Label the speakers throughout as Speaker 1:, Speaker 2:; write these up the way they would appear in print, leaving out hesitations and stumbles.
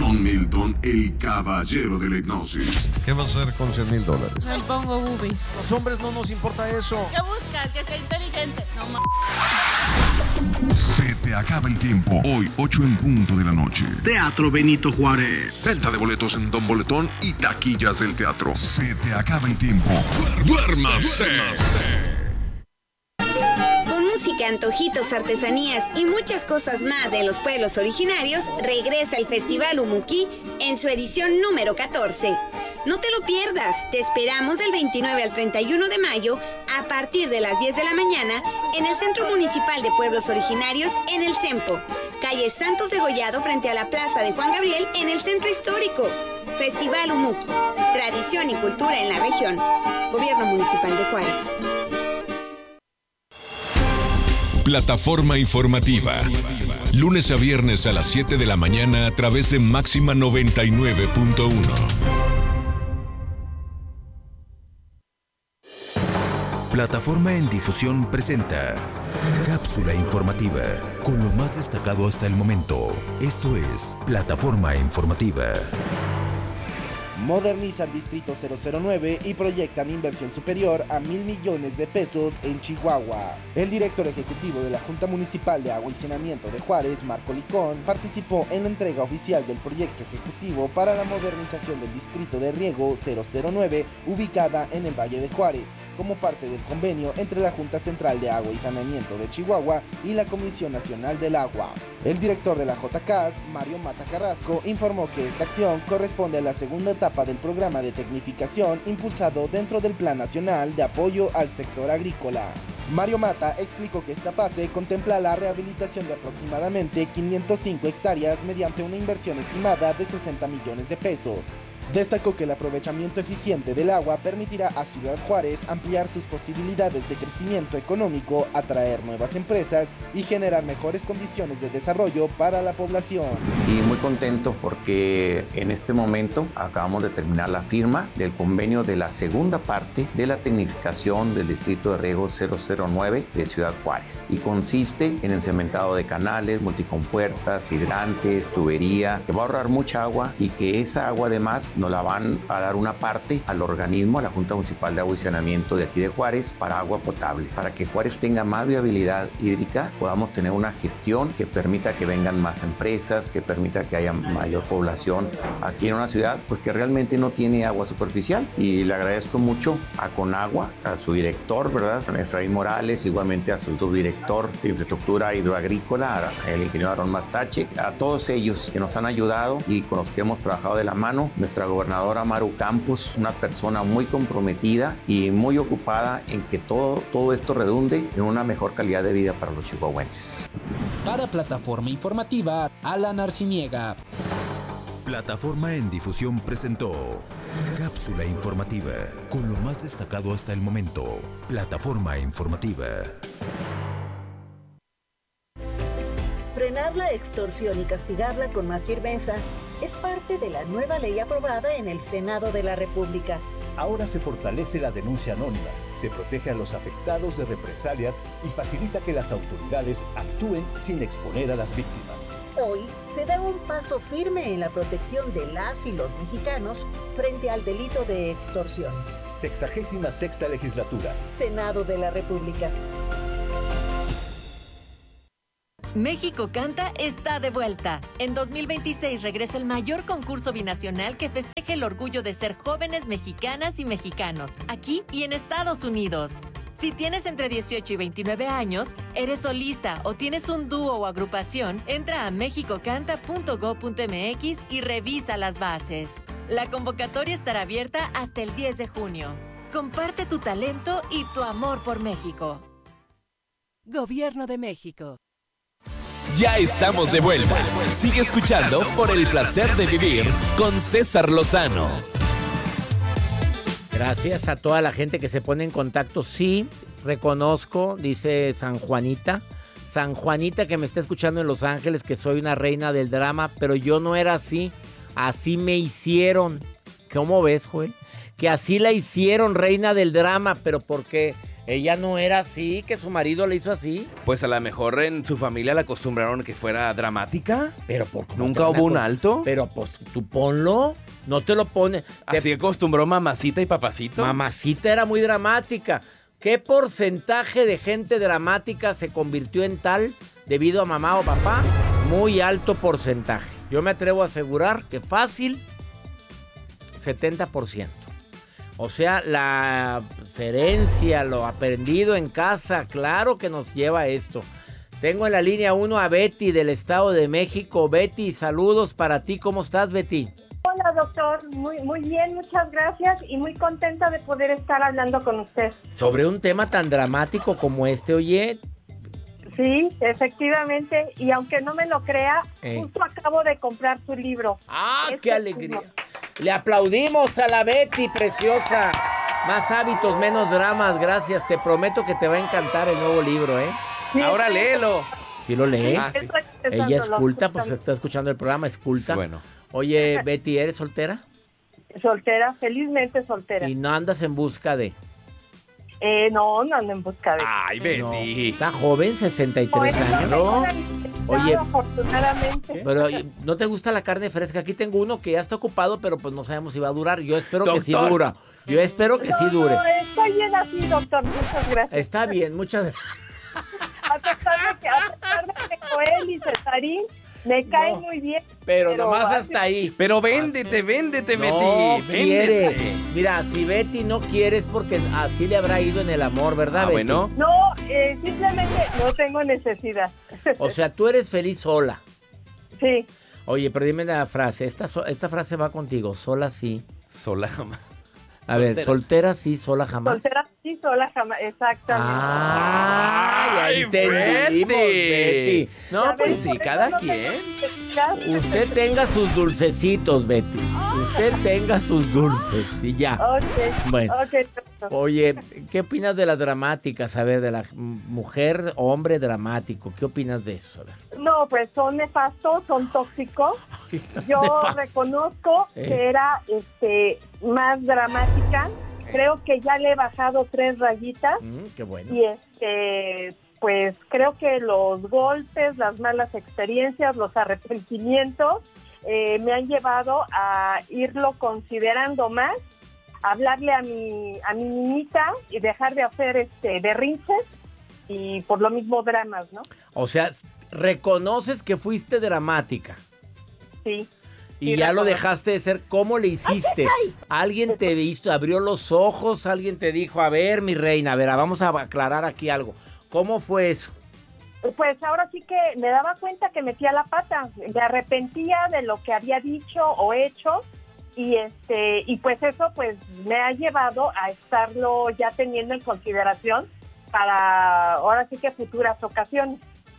Speaker 1: Don Milton, el caballero de la hipnosis.
Speaker 2: ¿Qué va a hacer con $100,000?
Speaker 3: Me pongo boobies.
Speaker 2: Los hombres no nos importa eso.
Speaker 3: ¿Qué buscas? Que sea inteligente. No
Speaker 1: Se te acaba el tiempo. Hoy, 8 en punto de la noche.
Speaker 4: Teatro Benito Juárez.
Speaker 1: Venta de boletos en Don Boletón y taquillas del teatro. Se te acaba el tiempo. ¡Duérmase!
Speaker 5: Con música, antojitos, artesanías y muchas cosas más de los pueblos originarios, regresa el Festival Umuquí en su edición número 14. No te lo pierdas, te esperamos del 29 al 31 de mayo a partir de las 10 de la mañana en el Centro Municipal de Pueblos Originarios en el CEMPO, calle Santos Degollado frente a la Plaza de Juan Gabriel en el Centro Histórico. Festival Umuquí, tradición y cultura en la región. Gobierno Municipal de Juárez.
Speaker 6: Plataforma informativa. Lunes a viernes a las 7 de la mañana a través de Máxima 99.1.
Speaker 7: Plataforma en Difusión presenta Cápsula informativa con lo más destacado hasta el momento. Esto es Plataforma informativa.
Speaker 8: Modernizan Distrito 009 y proyectan inversión superior a 1,000 millones de pesos en Chihuahua. El director ejecutivo de la Junta Municipal de Agua y Saneamiento de Juárez, Marco Licón, participó en la entrega oficial del proyecto ejecutivo para la modernización del Distrito de Riego 009, ubicada en el Valle de Juárez, como parte del convenio entre la Junta Central de Agua y Saneamiento de Chihuahua y la Comisión Nacional del Agua. El director de la JCAS, Mario Mata Carrasco, informó que esta acción corresponde a la segunda etapa del programa de tecnificación impulsado dentro del Plan Nacional de Apoyo al Sector Agrícola. Mario Mata explicó que esta fase contempla la rehabilitación de aproximadamente 505 hectáreas mediante una inversión estimada de 60 millones de pesos. Destacó que el aprovechamiento eficiente del agua permitirá a Ciudad Juárez ampliar sus posibilidades de crecimiento económico, atraer nuevas empresas y generar mejores condiciones de desarrollo para la población.
Speaker 9: Y muy contento porque en este momento acabamos de terminar la firma del convenio de la segunda parte de la tecnificación del Distrito de Riego 009 de Ciudad Juárez. Y consiste en el cementado de canales, multicompuertas, hidrantes, tubería, que va a ahorrar mucha agua y que esa agua además nos la van a dar una parte al organismo, a la Junta Municipal de Agua y Saneamiento de aquí de Juárez, para agua potable. Para que Juárez tenga más viabilidad hídrica, podamos tener una gestión que permita que vengan más empresas, que permita que haya mayor población aquí en una ciudad pues que realmente no tiene agua superficial. Y le agradezco mucho a Conagua, a su director, ¿verdad? A Efraín Morales, igualmente a su subdirector de Infraestructura Hidroagrícola, el ingeniero Aarón Mastache, a todos ellos que nos han ayudado y con los que hemos trabajado de la mano. Nuestra gobernadora Maru Campos, una persona muy comprometida y muy ocupada en que todo esto redunde en una mejor calidad de vida para los chihuahuenses.
Speaker 10: Para Plataforma Informativa, Alan Arciniega.
Speaker 7: Plataforma en Difusión presentó Cápsula informativa con lo más destacado hasta el momento. Plataforma informativa.
Speaker 11: Frenar la extorsión y castigarla con más firmeza es parte de la nueva ley aprobada en el Senado de la República.
Speaker 12: Ahora se fortalece la denuncia anónima, se protege a los afectados de represalias y facilita que las autoridades actúen sin exponer a las víctimas.
Speaker 11: Hoy se da un paso firme en la protección de las y los mexicanos frente al delito de extorsión.
Speaker 12: 66ª Legislatura.
Speaker 11: Senado de la República.
Speaker 13: México Canta está de vuelta. En 2026 regresa el mayor concurso binacional que festeja el orgullo de ser jóvenes mexicanas y mexicanos, aquí y en Estados Unidos. Si tienes entre 18 y 29 años, eres solista o tienes un dúo o agrupación, entra a mexicocanta.go.mx y revisa las bases. La convocatoria estará abierta hasta el 10 de junio. Comparte tu talento y tu amor por México.
Speaker 14: Gobierno de México.
Speaker 15: Ya estamos de vuelta. Sigue escuchando Por el Placer de Vivir con César Lozano.
Speaker 16: Gracias a toda la gente que se pone en contacto. Sí, reconozco, dice San Juanita que me está escuchando en Los Ángeles, que soy una reina del drama, pero yo no era así. Así me hicieron. ¿Cómo ves, Joel? Que así la hicieron reina del drama, pero porque Ella no era así, que su marido le hizo así.
Speaker 17: Pues a lo mejor en su familia la acostumbraron a que fuera dramática.
Speaker 16: Pero
Speaker 17: ¿Nunca hubo un alto?
Speaker 16: Pero pues tú ponlo, no te lo pones.
Speaker 17: ¿Así acostumbró mamacita y papacito?
Speaker 16: Mamacita era muy dramática. ¿Qué porcentaje de gente dramática se convirtió en tal debido a mamá o papá? Muy alto porcentaje. Yo me atrevo a asegurar que fácil, 70%. O sea, la herencia, lo aprendido en casa, claro que nos lleva a esto. Tengo en la línea 1 a Betty del Estado de México. Betty, saludos para ti. ¿Cómo estás, Betty?
Speaker 18: Hola, doctor. Muy bien, muchas gracias y muy contenta de poder estar hablando con usted.
Speaker 16: Sobre un tema tan dramático como este, oye.
Speaker 18: Sí, efectivamente. Y aunque no me lo crea, justo acabo de comprar su libro.
Speaker 16: ¡Ah, qué alegría! Le aplaudimos a la Betty, preciosa. Más hábitos, menos dramas, gracias. Te prometo que te va a encantar el nuevo libro, ¿eh?
Speaker 17: Sí, ahora léelo.
Speaker 16: ¿Sí lo lee?
Speaker 17: Sí.
Speaker 16: Ella es culta, pues está escuchando el programa, es culta.
Speaker 17: Bueno.
Speaker 16: Oye, Betty, ¿eres soltera?
Speaker 18: Soltera, felizmente soltera.
Speaker 16: ¿Y no andas en busca de...?
Speaker 18: No ando en busca de...
Speaker 17: Ay, Betty.
Speaker 16: No. Está joven, 63 años. ¿No? Oye,
Speaker 18: afortunadamente.
Speaker 16: Pero ¿no te gusta la carne fresca? Aquí tengo uno que ya está ocupado, pero pues no sabemos si va a durar. Yo espero que sí dura. Yo espero que sí dure.
Speaker 18: No, estoy bien así, doctor. Muchas gracias.
Speaker 16: Está bien, muchas gracias.
Speaker 18: A pesar de que Joel y Cesarín me caen muy bien.
Speaker 16: Pero nomás hasta ahí.
Speaker 17: Pero véndete, Betty.
Speaker 16: No quiere.
Speaker 17: Véndete.
Speaker 16: Mira, si Betty no quiere es porque así le habrá ido en el amor, ¿verdad, Betty?
Speaker 17: Bueno.
Speaker 18: No, simplemente no tengo necesidad.
Speaker 16: O sea, tú eres feliz sola.
Speaker 18: Sí.
Speaker 16: Oye, pero dime la frase. Esta frase va contigo. Sola sí.
Speaker 17: Sola jamás.
Speaker 16: A ver, soltera sí, sola jamás.
Speaker 18: Soltera sí, sola jamás, exactamente.
Speaker 16: Ya entendimos, Betty.
Speaker 17: No, pues sí, cada quien.
Speaker 16: Usted tenga sus dulcecitos, Betty. Usted tenga sus dulces y ya.
Speaker 18: Ok.
Speaker 16: Bueno.
Speaker 18: Okay.
Speaker 16: Oye, ¿qué opinas de las dramáticas? A ver, de la mujer o hombre dramático. ¿Qué opinas de eso? A ver.
Speaker 18: No, pues son nefastos, son tóxicos. Yo reconozco que era más dramática. Creo que ya le he bajado 3 rayitas.
Speaker 16: Qué bueno.
Speaker 18: Y pues creo que los golpes, las malas experiencias, los arrepentimientos me han llevado a irlo considerando más, hablarle a mi niñita y dejar de hacer berrinches y por lo mismo dramas, ¿no?
Speaker 16: O sea, reconoces que fuiste dramática.
Speaker 18: Sí.
Speaker 16: Y ya lo dejaste de ser. ¿Cómo le hiciste? ¿Alguien te hizo, abrió los ojos? ¿Alguien te dijo, a ver, mi reina, a ver, vamos a aclarar aquí algo? ¿Cómo fue eso?
Speaker 18: Pues ahora sí que me daba cuenta que metía la pata. Me arrepentía de lo que había dicho o hecho. Y pues eso pues me ha llevado a estarlo ya teniendo en consideración para ahora sí que futuras ocasiones.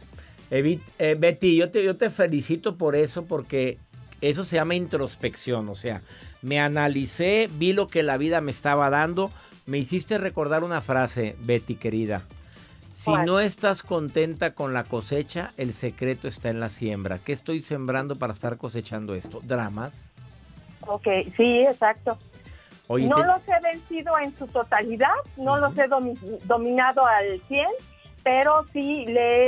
Speaker 16: Betty, yo te felicito por eso, porque eso se llama introspección. O sea, me analicé, vi lo que la vida me estaba dando. Me hiciste recordar una frase, Betty, querida. Si no estás contenta con la cosecha, el secreto está en la siembra. ¿Qué estoy sembrando para estar cosechando esto? ¿Dramas?
Speaker 18: Ok, sí, exacto.
Speaker 16: Oye,
Speaker 18: no los he vencido en su totalidad, no los he dominado al 100, pero sí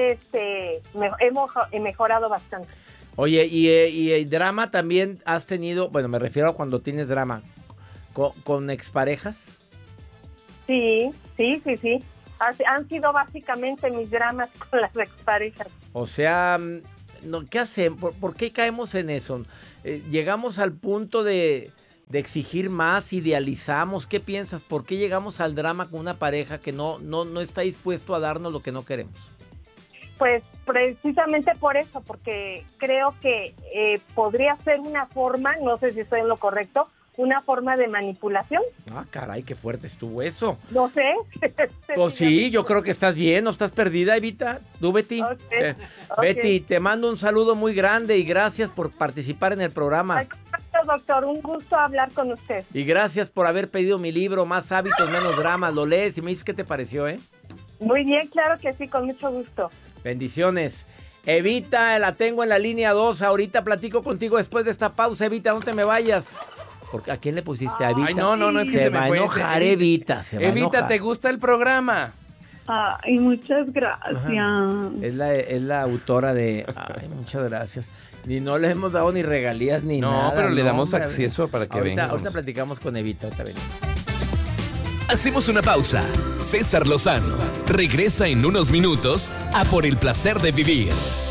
Speaker 18: he mejorado bastante.
Speaker 16: Oye, y drama también has tenido, bueno, me refiero a cuando tienes drama, ¿con exparejas?
Speaker 18: Sí. Han sido básicamente mis dramas con las exparejas.
Speaker 16: O sea, ¿qué hacemos? ¿Por qué caemos en eso? Llegamos al punto de exigir más, idealizamos. ¿Qué piensas? ¿Por qué llegamos al drama con una pareja que no está dispuesto a darnos lo que no queremos?
Speaker 18: Pues precisamente por eso, porque creo que podría ser una forma, no sé si estoy en lo correcto, una forma de manipulación.
Speaker 16: Ah, caray, qué fuerte estuvo eso.
Speaker 18: No sé.
Speaker 16: Pues sí, yo creo que estás bien, no estás perdida, Evita. ¿Tú, Betty?
Speaker 18: Okay.
Speaker 16: Betty, te mando un saludo muy grande y gracias por participar en el programa.
Speaker 18: Doctor, un gusto hablar con usted.
Speaker 16: Y gracias por haber pedido mi libro, Más hábitos, menos dramas. Lo lees y me dices qué te pareció, ¿eh?
Speaker 18: Muy bien, claro que sí, con mucho gusto.
Speaker 16: Bendiciones. Evita, la tengo en la línea 2. Ahorita platico contigo después de esta pausa. Evita, no te me vayas. ¿A quién le pusiste? ¿A Evita?
Speaker 17: Ay, no, es que se me
Speaker 16: va
Speaker 17: fue.
Speaker 16: A enojar, Evita, se va a
Speaker 17: Evita,
Speaker 16: enojar.
Speaker 17: ¿te gusta el programa?
Speaker 19: Ay, muchas gracias.
Speaker 16: Ajá. Es la autora de... Ay, muchas gracias. Ni no le hemos dado ni regalías ni nada.
Speaker 17: No, pero le damos
Speaker 16: hombre.
Speaker 17: acceso para que venga.
Speaker 16: Ahorita platicamos con Evita. Ahorita venimos.
Speaker 15: Hacemos una pausa. César Lozano regresa en unos minutos a Por el Placer de Vivir.